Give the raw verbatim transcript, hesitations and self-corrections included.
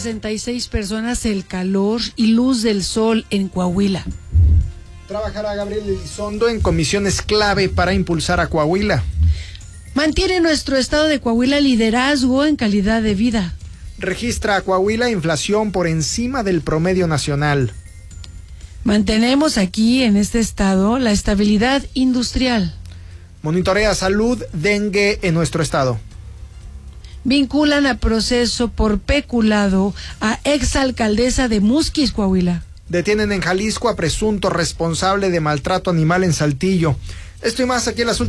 sesenta y seis personas el calor y luz del sol en Coahuila. Trabajará Gabriel Elizondo en comisiones clave para impulsar a Coahuila. Mantiene nuestro estado de Coahuila liderazgo en calidad de vida. Registra a Coahuila inflación por encima del promedio nacional. Mantenemos aquí en este estado la estabilidad industrial. Monitorea salud dengue en nuestro estado. Vinculan a proceso por peculado a exalcaldesa de Musquis, Coahuila. Detienen en Jalisco a presunto responsable de maltrato animal en Saltillo. Esto y más aquí en las últimas.